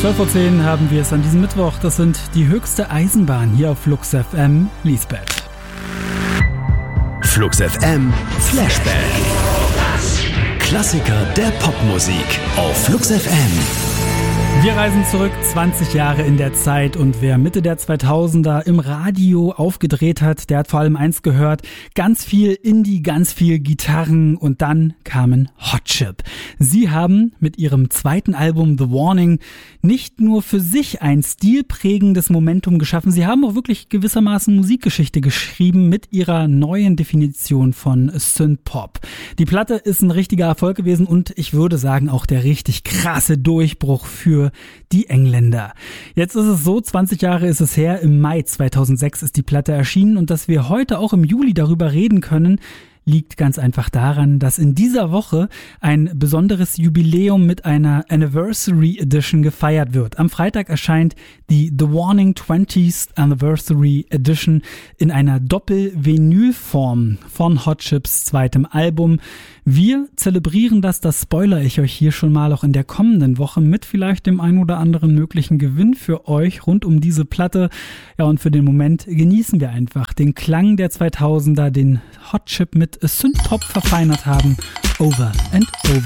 12:10 Uhr haben wir es an diesem Mittwoch. Das sind die höchste Eisenbahn hier auf Flux FM, Lisbeth. Flux FM Flashback. Klassiker der Popmusik auf Flux FM. Wir reisen zurück 20 Jahre in der Zeit und wer Mitte der 2000er im Radio aufgedreht hat, der hat vor allem eins gehört, ganz viel Indie, ganz viel Gitarren und dann kamen Hot Chip. Sie haben mit ihrem zweiten Album The Warning nicht nur für sich ein stilprägendes Momentum geschaffen, sie haben auch wirklich gewissermaßen Musikgeschichte geschrieben mit ihrer neuen Definition von Synthpop. Die Platte ist ein richtiger Erfolg gewesen und ich würde sagen auch der richtig krasse Durchbruch für die Engländer. Jetzt ist es so, 20 Jahre ist es her, im Mai 2006 ist die Platte erschienen und dass wir heute auch im Juli darüber reden können, liegt ganz einfach daran, dass in dieser Woche ein besonderes Jubiläum mit einer Anniversary Edition gefeiert wird. Am Freitag erscheint die The Warning 20th Anniversary Edition in einer Doppel-Vinyl-Form von Hot Chips zweitem Album. Wir zelebrieren das spoilere ich euch hier schon mal auch in der kommenden Woche mit vielleicht dem ein oder anderen möglichen Gewinn für euch rund um diese Platte. Ja, und für den Moment genießen wir einfach den Klang der 2000er, den Hot Chip mit Synthpop verfeinert haben. Over and Over.